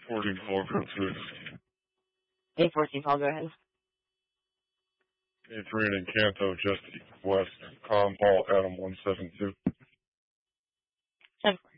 814 call, go through. 814 call, go ahead. 83 in Encanto, just west, Palm Hall, Adam 172. 10-4.